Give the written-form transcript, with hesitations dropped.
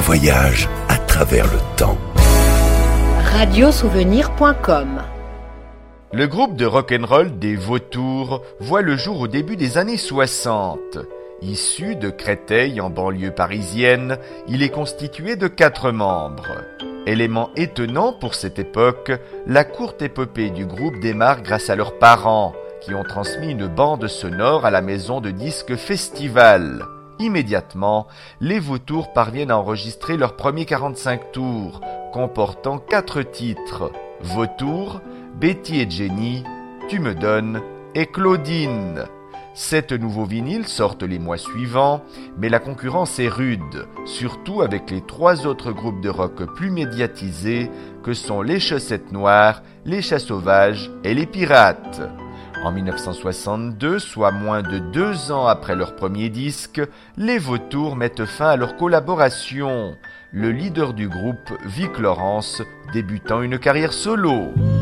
voyage à travers le temps. Radiosouvenir.com. Le groupe de rock'n'roll des Vautours voit le jour au début des années 60. Issu de Créteil en banlieue parisienne, il est constitué de 4 membres. Élément étonnant pour cette époque, la courte épopée du groupe démarre grâce à leurs parents, qui ont transmis une bande sonore à la maison de disques Festival. Immédiatement, les Vautours parviennent à enregistrer leur premier 45 tours, comportant 4 titres. Vautours, Betty et Jenny, Tu me donnes et Claudine. 7 nouveaux vinyles sortent les mois suivants, mais la concurrence est rude, surtout avec les 3 autres groupes de rock plus médiatisés que sont les Chaussettes Noires, les Chats Sauvages et les Pirates. En 1962, soit moins de 2 ans après leur premier disque, les Vautours mettent fin à leur collaboration. Le leader du groupe, Vic Laurence, débutant une carrière solo.